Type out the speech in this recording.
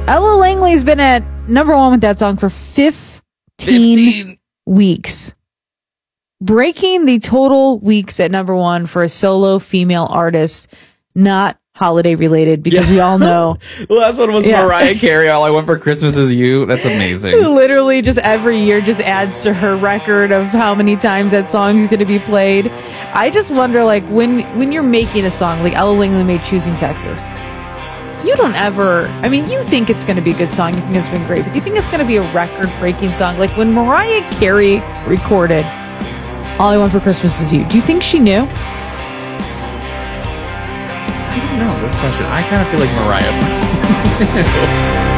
Ella Langley's been at number one with that song for 15 weeks. Breaking the total weeks at number one for a solo female artist, not holiday related, because we all know. The last one was Mariah Carey. All I Want for Christmas Is You. That's amazing. Who literally just every year just adds to her record of how many times that song is going to be played. I just wonder, like, when you're making a song, like Ella Langley made Choosing Texas, you don't ever, I mean, you think it's going to be a good song, you think it's been great, but you think it's going to be a record-breaking song. Like when Mariah Carey recorded All I Want for Christmas Is You, do you think she knew? I don't know. Good question. I kind of feel like Mariah.